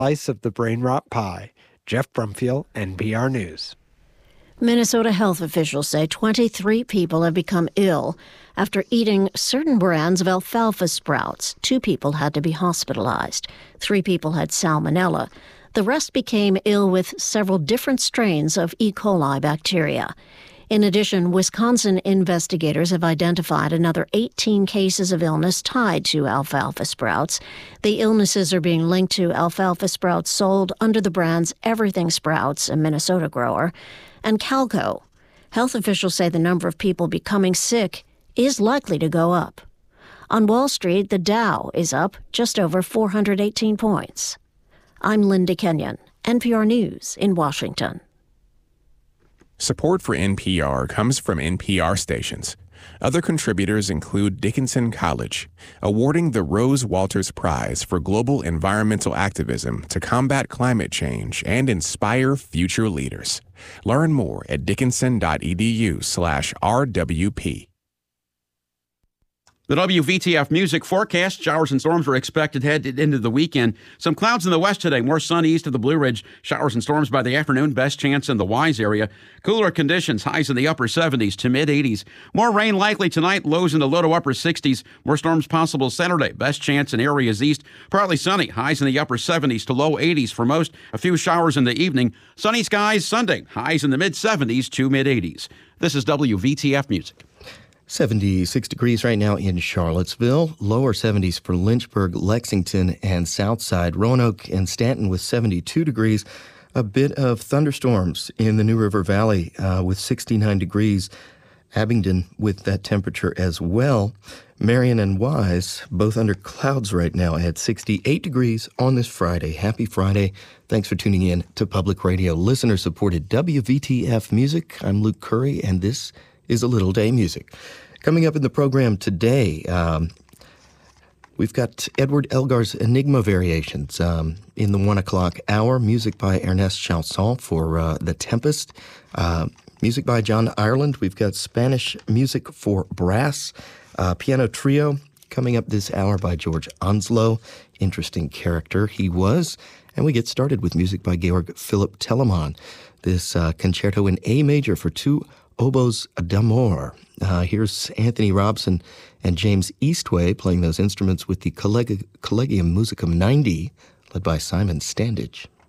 slice of the brain rot pie. Jeff Brumfield, NPR News. Minnesota health officials say 23 people have become ill after eating certain brands of alfalfa sprouts. 2 people had to be hospitalized. 3 people had salmonella. The rest became ill with several different strains of E. coli bacteria. In addition, Wisconsin investigators have identified another 18 cases of illness tied to alfalfa sprouts. The illnesses are being linked to alfalfa sprouts sold under the brands Everything Sprouts, a Minnesota grower, and Calco. Health officials say the number of people becoming sick is likely to go up. On Wall Street, the Dow is up just over 418 points. I'm Linda Kenyon, NPR News in Washington. Support for NPR comes from NPR stations. Other contributors include Dickinson College, awarding the Rose Walters Prize for Global Environmental Activism to combat climate change and inspire future leaders. Learn more at dickinson.edu/RWP. The WVTF music forecast. Showers and storms are expected headed into the weekend. Some clouds in the west today, more sun east of the Blue Ridge. Showers and storms by the afternoon, best chance in the Wise area. Cooler conditions, highs in the upper 70s to mid-80s. More rain likely tonight, lows in the low to upper 60s. More storms possible Saturday, best chance in areas east. Partly sunny, highs in the upper 70s to low 80s for most. A few showers in the evening. Sunny skies Sunday, highs in the mid-70s to mid-80s. This is WVTF Music. 76 degrees right now in Charlottesville, lower 70s for Lynchburg, Lexington, and Southside. Roanoke and Stanton with 72 degrees. A bit of thunderstorms in the New River Valley with 69 degrees. Abingdon with that temperature as well. Marion and Wise, both under clouds right now at 68 degrees on this Friday. Happy Friday. Thanks for tuning in to Public Radio, listener-supported WVTF Music. I'm Luke Curry, and this is A Little Day Music. Coming up in the program today, we've got Edward Elgar's Enigma Variations in the 1 o'clock hour. Music by Ernest Chausson for The Tempest. Music by John Ireland. We've got Spanish music for brass. Piano trio coming up this hour by George Onslow. Interesting character he was. And we get started with music by Georg Philipp Telemann. This concerto in A major for 2 oboes d'amour. Here's Anthony Robson and James Eastway playing those instruments with the Collegium Musicum 90, led by Simon Standage.